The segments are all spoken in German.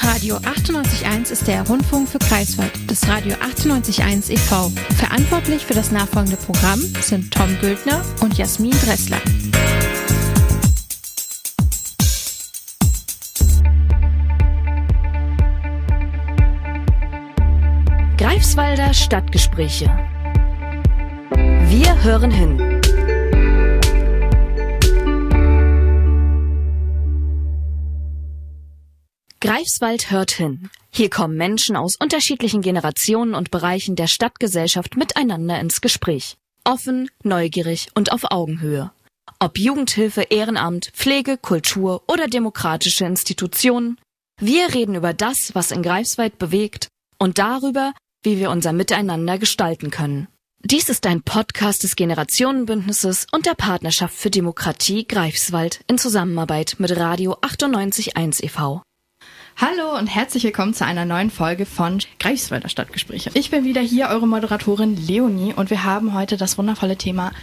Radio 98.1 ist der Rundfunk für Greifswald des Radio 98.1 e.V. Verantwortlich für das nachfolgende Programm sind Tom Güldner und Jasmin Dressler. Greifswalder Stadtgespräche. Wir hören hin. Greifswald hört hin. Hier kommen Menschen aus unterschiedlichen Generationen und Bereichen der Stadtgesellschaft miteinander ins Gespräch. Offen, neugierig und auf Augenhöhe. Ob Jugendhilfe, Ehrenamt, Pflege, Kultur oder demokratische Institutionen. Wir reden über das, was in Greifswald bewegt und darüber, wie wir unser Miteinander gestalten können. Dies ist ein Podcast des Generationenbündnisses und der Partnerschaft für Demokratie Greifswald in Zusammenarbeit mit Radio 98.1 e.V. Hallo und herzlich willkommen zu einer neuen Folge von Greifswalder Stadtgespräche. Ich bin wieder hier, eure Moderatorin Leonie, und wir haben heute das wundervolle Thema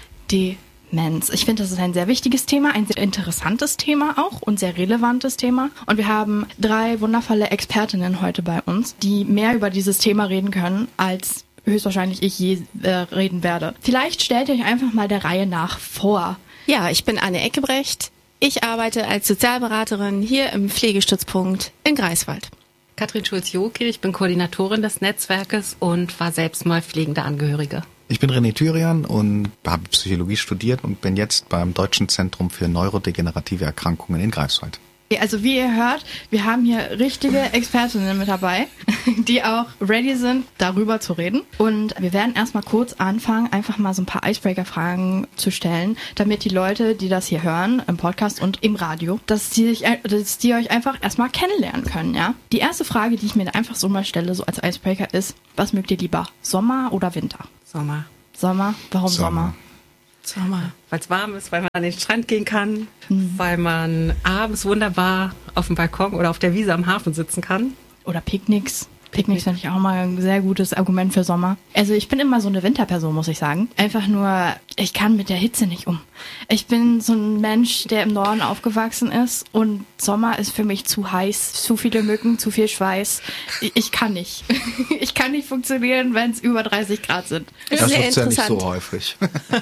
Demenz. Ich finde, das ist ein sehr wichtiges Thema, ein sehr interessantes Thema auch und sehr relevantes Thema. Und wir haben 3 wundervolle Expertinnen heute bei uns, die mehr über dieses Thema reden können, als höchstwahrscheinlich ich je reden werde. Vielleicht stellt ihr euch einfach mal der Reihe nach vor. Ja, ich bin Anne Eckebrecht. Ich arbeite als Sozialberaterin hier im Pflegestützpunkt in Greifswald. Katrin Schulz-Joki, ich bin Koordinatorin des Netzwerkes und war selbst mal pflegende Angehörige. Ich bin René Thürian und habe Psychologie studiert und bin jetzt beim Deutschen Zentrum für neurodegenerative Erkrankungen in Greifswald. Also wie ihr hört, wir haben hier richtige Expertinnen mit dabei, die auch ready sind, darüber zu reden. Und wir werden erstmal kurz anfangen, einfach mal so ein paar Icebreaker-Fragen zu stellen, damit die Leute, die das hier hören, im Podcast und im Radio, dass die euch einfach erstmal kennenlernen können, ja? Die erste Frage, die ich mir einfach so mal stelle, so als Icebreaker ist, was mögt ihr lieber, Sommer oder Winter? Sommer. Sommer? Warum Sommer? Sommer, weil es warm ist, weil man an den Strand gehen kann, weil man abends wunderbar auf dem Balkon oder auf der Wiese am Hafen sitzen kann. Oder Picknicks. Picknicks finde ich auch mal ein sehr gutes Argument für Sommer. Also ich bin immer so eine Winterperson, muss ich sagen. Einfach nur, ich kann mit der Hitze nicht um. Ich bin so ein Mensch, der im Norden aufgewachsen ist, und Sommer ist für mich zu heiß, zu viele Mücken, zu viel Schweiß. Ich kann nicht. Ich kann nicht funktionieren, wenn es über 30 Grad sind. Das ist ja nicht so häufig.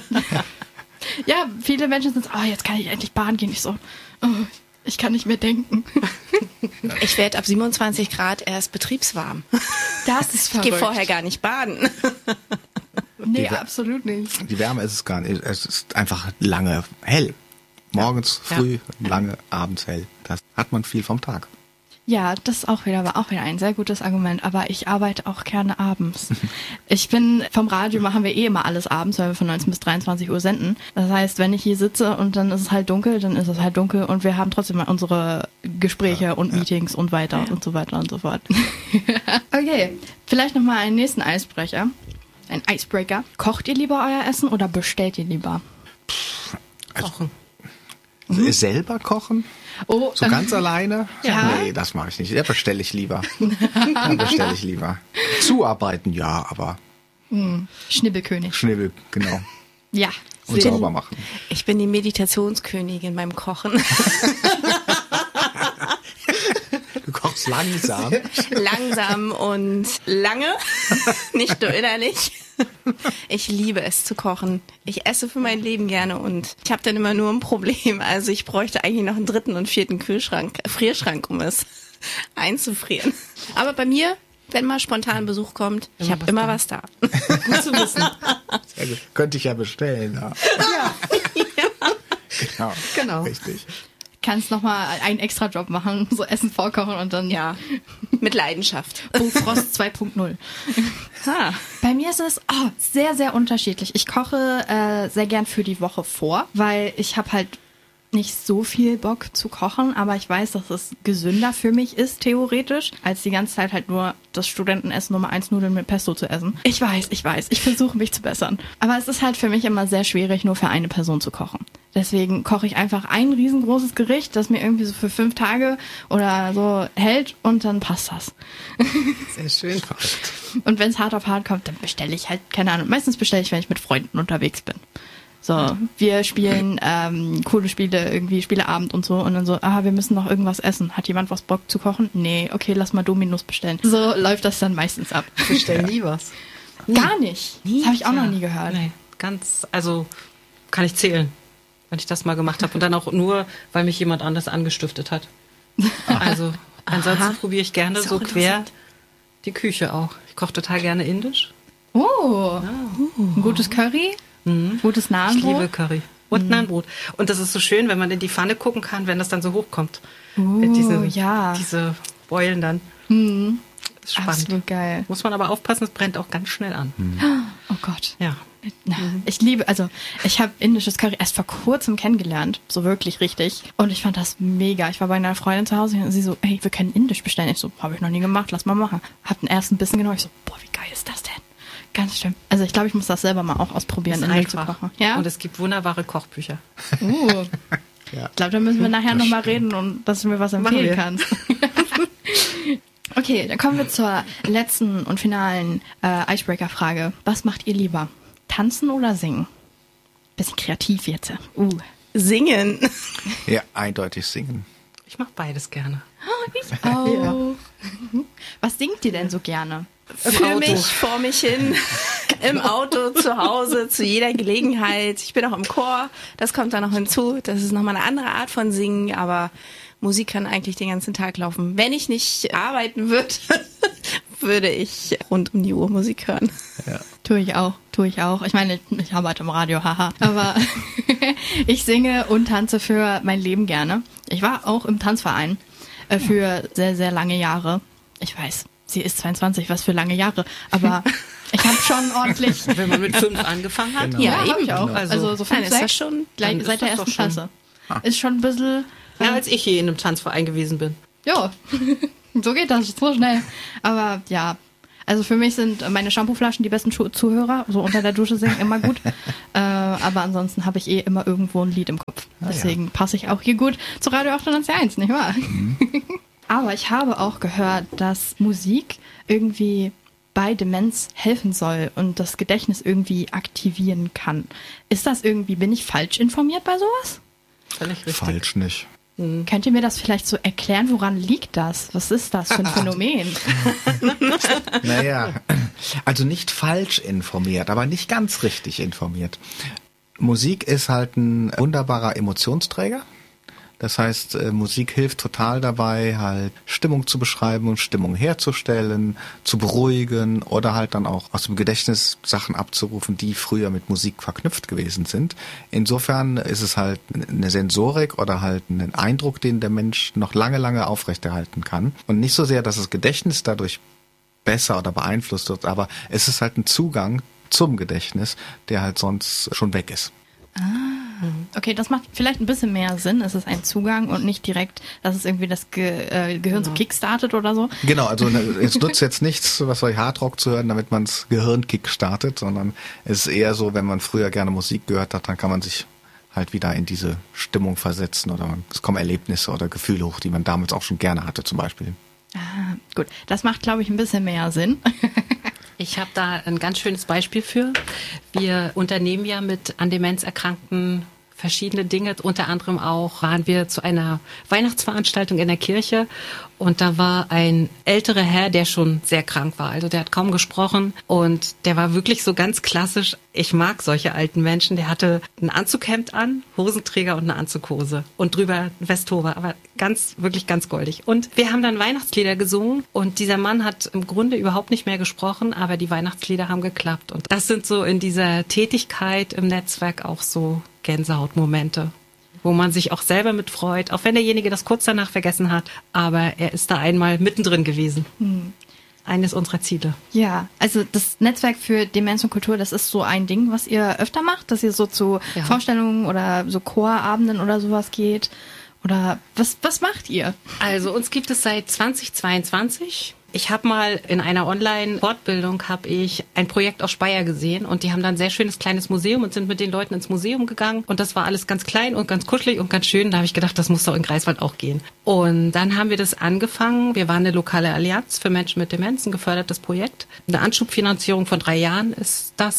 Ja, viele Menschen sind so, jetzt kann ich endlich baden gehen. Ich so, ich kann nicht mehr denken. Ich werde ab 27 Grad erst betriebswarm. Das ist verrückt. Ich gehe vorher gar nicht baden. Nee, absolut nicht. Die Wärme ist es gar nicht. Es ist einfach lange hell. Morgens früh, lange, abends hell. Das hat man viel vom Tag. Ja, das war auch wieder ein sehr gutes Argument, aber ich arbeite auch gerne abends. Vom Radio machen wir immer alles abends, weil wir von 19 bis 23 Uhr senden. Das heißt, wenn ich hier sitze und dann ist es halt dunkel, dann ist es halt dunkel und wir haben trotzdem unsere Gespräche und Meetings und weiter und so weiter und so fort. Okay, vielleicht nochmal einen nächsten Eisbrecher. Ein Icebreaker. Kocht ihr lieber euer Essen oder bestellt ihr lieber? Kochen. Selber kochen? Oh, so ganz alleine? Ja. Nee, das mache ich nicht. Da bestelle ich lieber. Zuarbeiten, ja, aber... Schnibbelkönig. Schnibbel, genau. Ja. Und sauber machen. Ich bin die Meditationskönigin beim Kochen. Du kochst langsam. Langsam und lange, nicht nur innerlich. Ich liebe es zu kochen. Ich esse für mein Leben gerne und ich habe dann immer nur ein Problem. Also ich bräuchte eigentlich noch einen 3. und 4. Frierschrank, um es einzufrieren. Aber bei mir, wenn mal spontan Besuch kommt, ich habe immer was da. Gut zu wissen. Sehr gut. Könnte ich ja bestellen. Ja. Genau. Richtig. Kannst nochmal einen extra Job machen, so Essen vorkochen und dann... Ja, mit Leidenschaft. Frost 2.0. Bei mir ist es sehr, sehr unterschiedlich. Ich koche sehr gern für die Woche vor, weil ich habe halt nicht so viel Bock zu kochen, aber ich weiß, dass es gesünder für mich ist, theoretisch, als die ganze Zeit halt nur das Studentenessen Nummer 1 Nudeln mit Pesto zu essen. Ich weiß, ich versuche mich zu bessern. Aber es ist halt für mich immer sehr schwierig, nur für eine Person zu kochen. Deswegen koche ich einfach ein riesengroßes Gericht, das mir irgendwie so für 5 Tage oder so hält, und dann passt das. Sehr schön. Und wenn es hart auf hart kommt, dann bestelle ich halt, keine Ahnung, meistens bestelle ich, wenn ich mit Freunden unterwegs bin. So, wir spielen coole Spiele, irgendwie Spieleabend und so und dann so, wir müssen noch irgendwas essen. Hat jemand was Bock zu kochen? Nee, okay, lass mal Dominos bestellen. So läuft das dann meistens ab. Ich bestelle nie was. Gar nicht. Nie? Das habe ich auch noch nie gehört. Nee, also kann ich zählen, wenn ich das mal gemacht habe. Und dann auch nur, weil mich jemand anders angestiftet hat. Also ansonsten probiere ich gerne so quer die Küche auch. Ich koche total gerne indisch. Oh, ein gutes Curry, gutes Nahenbrot. Ich liebe Curry und Nahenbrot. Und das ist so schön, wenn man in die Pfanne gucken kann, wenn das dann so hochkommt. Diese Beulen dann. Das ist spannend. Absolut geil. Muss man aber aufpassen, es brennt auch ganz schnell an. Oh Gott. Ja. Ich habe indisches Curry erst vor kurzem kennengelernt, so wirklich richtig. Und ich fand das mega. Ich war bei einer Freundin zu Hause und sie so, hey, wir können indisch bestellen. Ich so, habe ich noch nie gemacht, lass mal machen. Hab den ersten Bissen genommen. Ich so, boah, wie geil ist das denn? Ganz schlimm. Also ich glaube, ich muss das selber mal auch ausprobieren, indisch zu kochen. Ja? Und es gibt wunderbare Kochbücher. Ich glaube, da müssen wir nachher nochmal reden und dass du mir was empfehlen kannst. Okay, dann kommen wir zur letzten und finalen Icebreaker-Frage. Was macht ihr lieber? Tanzen oder singen? Bisschen kreativ jetzt. Singen. Ja, eindeutig singen. Ich mache beides gerne. Ich auch. Was singt ihr denn so gerne? Für mich, vor mich hin, im Auto, zu Hause, zu jeder Gelegenheit. Ich bin auch im Chor, das kommt da noch hinzu. Das ist nochmal eine andere Art von Singen, aber Musik kann eigentlich den ganzen Tag laufen. Wenn ich nicht arbeiten würde, würde ich rund um die Uhr Musik hören. Ja. Tue ich auch. Ich meine, ich arbeite im Radio, haha. Aber ich singe und tanze für mein Leben gerne. Ich war auch im Tanzverein für sehr, sehr lange Jahre. Ich weiß, sie ist 22, was für lange Jahre. Aber ich habe schon ordentlich... Wenn man mit 5 angefangen hat. Genau. Ja, eben eben. auch. Also so 5, 6 schon gleich seit der ersten Klasse. Ist schon ein bisschen... Ja, als ich hier in einem Tanzverein gewesen bin. Ja, so geht das, so schnell. Aber ja, also für mich sind meine Shampooflaschen die besten Zuhörer. So unter der Dusche singen immer gut. Aber ansonsten habe ich immer irgendwo ein Lied im Kopf. Deswegen passe ich auch hier gut zu Radio 891, nicht wahr? Aber ich habe auch gehört, dass Musik irgendwie bei Demenz helfen soll und das Gedächtnis irgendwie aktivieren kann. Ist das irgendwie, bin ich falsch informiert bei sowas? Völlig richtig. Falsch nicht. Könnt ihr mir das vielleicht so erklären, woran liegt das? Was ist das für ein Phänomen? Naja, also nicht falsch informiert, aber nicht ganz richtig informiert. Musik ist halt ein wunderbarer Emotionsträger. Das heißt, Musik hilft total dabei, halt Stimmung zu beschreiben und Stimmung herzustellen, zu beruhigen oder halt dann auch aus dem Gedächtnis Sachen abzurufen, die früher mit Musik verknüpft gewesen sind. Insofern ist es halt eine Sensorik oder halt ein Eindruck, den der Mensch noch lange, lange aufrechterhalten kann. Und nicht so sehr, dass das Gedächtnis dadurch besser oder beeinflusst wird, aber es ist halt ein Zugang zum Gedächtnis, der halt sonst schon weg ist. Okay, das macht vielleicht ein bisschen mehr Sinn. Es ist ein Zugang und nicht direkt, dass es irgendwie das Gehirn so kickstartet oder so. Genau, also es nutzt jetzt nichts, was bei Hardrock zu hören, damit man das Gehirn kickstartet, sondern es ist eher so, wenn man früher gerne Musik gehört hat, dann kann man sich halt wieder in diese Stimmung versetzen oder es kommen Erlebnisse oder Gefühle hoch, die man damals auch schon gerne hatte zum Beispiel. Gut, das macht, glaube ich, ein bisschen mehr Sinn. Ich habe da ein ganz schönes Beispiel für. Wir unternehmen ja mit an Demenz Erkrankten verschiedene Dinge. Unter anderem auch waren wir zu einer Weihnachtsveranstaltung in der Kirche und da war ein älterer Herr, der schon sehr krank war. Also der hat kaum gesprochen und der war wirklich so ganz klassisch. Ich mag solche alten Menschen. Der hatte ein Anzughemd an, Hosenträger und eine Anzughose und drüber ein Westhose, aber wirklich ganz goldig. Und wir haben dann Weihnachtslieder gesungen und dieser Mann hat im Grunde überhaupt nicht mehr gesprochen, aber die Weihnachtslieder haben geklappt. Und das sind so in dieser Tätigkeit im Netzwerk auch so Gänsehautmomente, wo man sich auch selber mit freut, auch wenn derjenige das kurz danach vergessen hat, aber er ist da einmal mittendrin gewesen. Eines unserer Ziele. Ja, also das Netzwerk für Demenz und Kultur, das ist so ein Ding, was ihr öfter macht, dass ihr so zu Vorstellungen oder so Chorabenden oder sowas geht. Oder was macht ihr? Also uns gibt es seit 2022. Ich habe mal in einer Online-Fortbildung ein Projekt aus Speyer gesehen und die haben dann ein sehr schönes kleines Museum und sind mit den Leuten ins Museum gegangen und das war alles ganz klein und ganz kuschelig und ganz schön. Da habe ich gedacht, das muss doch in Greifswald auch gehen. Und dann haben wir das angefangen. Wir waren eine lokale Allianz für Menschen mit Demenz, ein gefördertes Projekt. Eine Anschubfinanzierung von 3 Jahren ist das.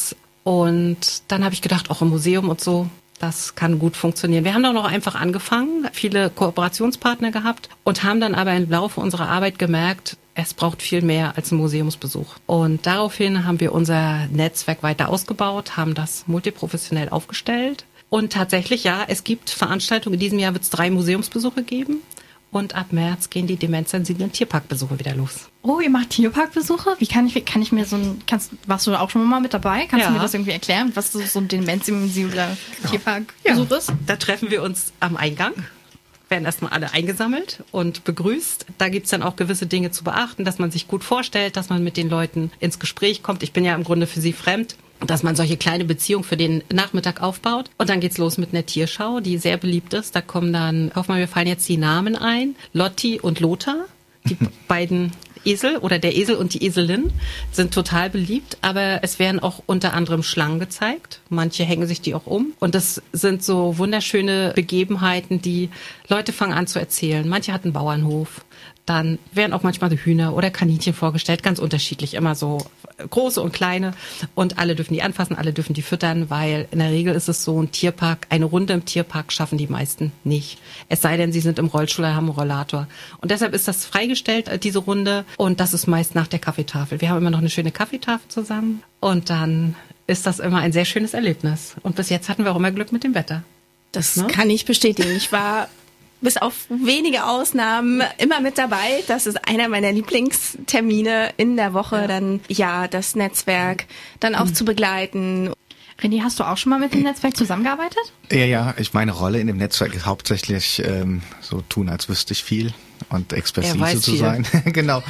Und dann habe ich gedacht, auch im Museum und so, das kann gut funktionieren. Wir haben dann auch einfach angefangen, viele Kooperationspartner gehabt und haben dann aber im Laufe unserer Arbeit gemerkt, es braucht viel mehr als ein Museumsbesuch. Und daraufhin haben wir unser Netzwerk weiter ausgebaut, haben das multiprofessionell aufgestellt. Und tatsächlich, ja, es gibt Veranstaltungen. In diesem Jahr wird es 3 Museumsbesuche geben. Und ab März gehen die demenzsensiblen Tierparkbesuche wieder los. Oh, ihr macht Tierparkbesuche? Wie kann ich mir warst du auch schon mal mit dabei? Kannst du mir das irgendwie erklären, was so ein demenzsensibler Tierparkbesuch ist? Da treffen wir uns am Eingang, werden erstmal alle eingesammelt und begrüßt. Da gibt's dann auch gewisse Dinge zu beachten, dass man sich gut vorstellt, dass man mit den Leuten ins Gespräch kommt. Ich bin ja im Grunde für sie fremd. Dass man solche kleine Beziehungen für den Nachmittag aufbaut. Und dann geht's los mit einer Tierschau, die sehr beliebt ist. Da kommen dann, Hoffmann, mir fallen jetzt die Namen ein. Lotti und Lothar, die beiden Esel oder der Esel und die Eselin sind total beliebt. Aber es werden auch unter anderem Schlangen gezeigt. Manche hängen sich die auch um. Und das sind so wunderschöne Begebenheiten, die Leute fangen an zu erzählen. Manche hatten einen Bauernhof. Dann werden auch manchmal Hühner oder Kaninchen vorgestellt, ganz unterschiedlich, immer so große und kleine. Und alle dürfen die anfassen, alle dürfen die füttern, weil in der Regel ist es so, eine Runde im Tierpark schaffen die meisten nicht. Es sei denn, sie sind im Rollstuhl oder haben einen Rollator. Und deshalb ist das freigestellt, diese Runde. Und das ist meist nach der Kaffeetafel. Wir haben immer noch eine schöne Kaffeetafel zusammen. Und dann ist das immer ein sehr schönes Erlebnis. Und bis jetzt hatten wir auch immer Glück mit dem Wetter. Das kann ich bestätigen. Ich war bis auf wenige Ausnahmen immer mit dabei. Das ist einer meiner Lieblingstermine in der Woche, dann das Netzwerk dann auch zu begleiten. René, hast du auch schon mal mit dem Netzwerk zusammengearbeitet? Ja, meine Rolle in dem Netzwerk ist hauptsächlich so tun, als wüsste ich viel und Expertise zu sein. Genau.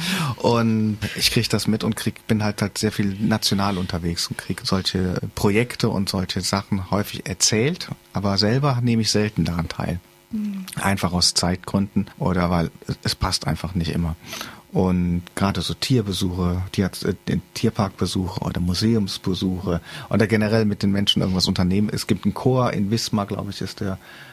Und ich kriege das mit und bin halt sehr viel national unterwegs und kriege solche Projekte und solche Sachen häufig erzählt, aber selber nehme ich selten daran teil. Einfach aus Zeitgründen oder weil es passt einfach nicht immer. Und gerade so Tierbesuche, Tierparkbesuche oder Museumsbesuche oder generell mit den Menschen irgendwas unternehmen. Es gibt einen Chor in Wismar, glaube ich, ist der